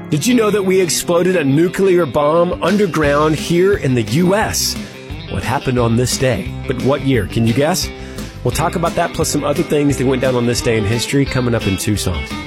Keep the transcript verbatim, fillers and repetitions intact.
Did you know that we exploded a nuclear bomb underground here in the U S? What happened on this day? But what year? Can you guess? We'll talk about that plus some other things that went down on this day in history coming up in two songs.